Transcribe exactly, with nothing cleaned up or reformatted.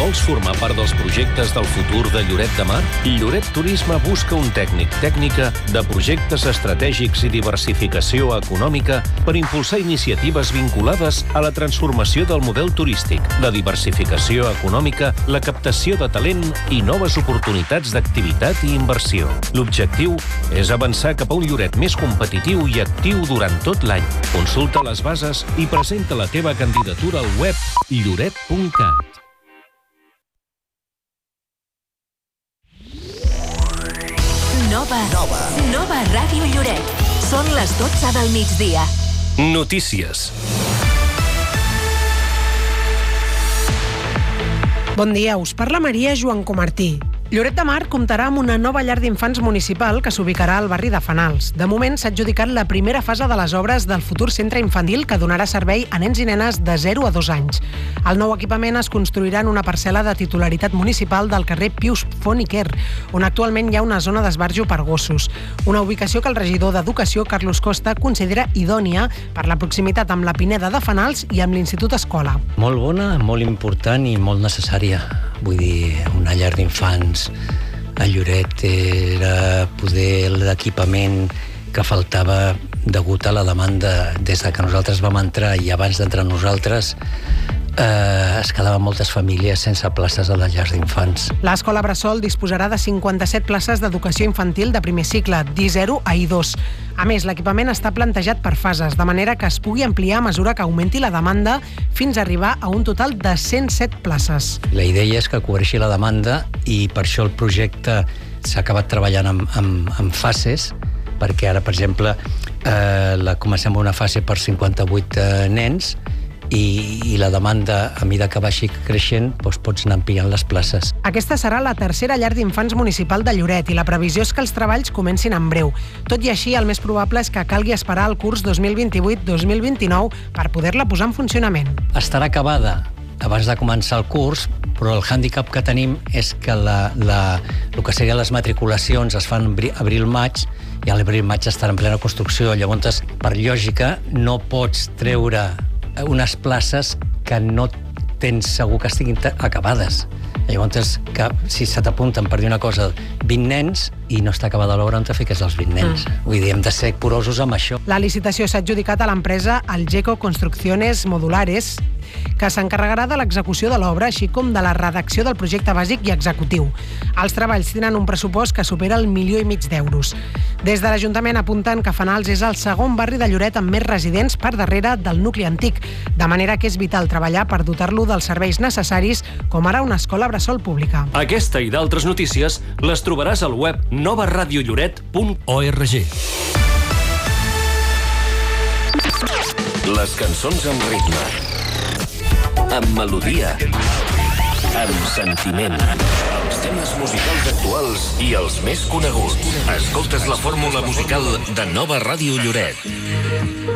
Vols formar part dels projectes del futur de Lloret de Mar? Lloret Turisme busca un tècnic tècnica de projectes estratègics i diversificació econòmica per impulsar iniciatives vinculades a la transformació del model turístic, la diversificació econòmica, la captació de talent i noves oportunitats d'activitat i inversió. L'objectiu és avançar cap a un Lloret més competitiu i actiu durant tot l'any. Consulta les bases i presenta la teva candidatura al web lloret punt cat. Nova. Nova. Nova Ràdio Lloret. Són les dotze del migdia. Notícies. Bon dia, us parla Maria Joan Comartí. Lloret de Mar comptarà amb una nova llar d'infants municipal que s'ubicarà al barri de Fanals. De moment s'ha adjudicat la primera fase de les obres del futur centre infantil que donarà servei a nens i nenes de zero a dos anys. El nou equipament es construirà en una parcel·la de titularitat municipal del carrer Pius Font i Quer, on actualment hi ha una zona d'esbarjo per gossos. Una ubicació que el regidor d'Educació, Carlos Costa, considera idònia per la proximitat amb la Pineda de Fanals i amb l'Institut Escola. Molt bona, molt important i molt necessària. Vull dir, una llar d'infants a Lloret era poder l'equipament que faltava degut a la demanda. Des de que nosaltres vam entrar i abans d'entrar nosaltres eh, es quedaven moltes famílies sense places a les llars d'infants. L'escola Bressol disposarà de cinquanta-set places d'educació infantil de primer cicle, d'I zero a I dos. A més, l'equipament està plantejat per fases, de manera que es pugui ampliar a mesura que augmenti la demanda fins a arribar a un total de cent set places. La idea és que cobreixi la demanda i per això el projecte s'ha acabat treballant en, en, en fases, perquè ara, per exemple, eh, la comencem una fase per cinquanta-vuit eh, nens i, i la demanda, a mesura que vagi creixent, doncs pots anar ampliant les places. Aquesta serà la tercera llar d'infants municipal de Lloret i la previsió és que els treballs comencin en breu. Tot i així, el més probable és que calgui esperar el curs dos mil vint-i-vuit dos mil vint-i-nou per poder-la posar en funcionament. Estarà acabada abans de començar el curs, però el hàndicap que tenim és que la, la, el que serien les matriculacions es fan abril-maig i a l'abril-maig estarà en plena construcció. Llavors, per lògica, no pots treure unes places que no tens segur que estiguin acabades. Llavors, que si se t'apunten per dir una cosa, vint nens, i no està acabada l'obra, on te fiques els vint nens? Mm. Vull dir, hem de ser curosos amb això. La licitació s'ha adjudicat a l'empresa Algeco Construcciones Modulares, que s'encarregarà de l'execució de l'obra, així com de la redacció del projecte bàsic i executiu. Els treballs tenen un pressupost que supera el milió i mig d'euros. Des de l'Ajuntament apunten que Fanals és el segon barri de Lloret amb més residents per darrere del nucli antic, de manera que és vital treballar per dotar-lo dels serveis necessaris, com ara una escola bressol pública. Aquesta i d'altres notícies les trobaràs al web nova ràdio lloret punt org. Les cançons amb ritme, amb melodia, amb sentiment. Els temes musicals actuals i els més coneguts. Escoltes la fórmula musical de Nova Ràdio Lloret.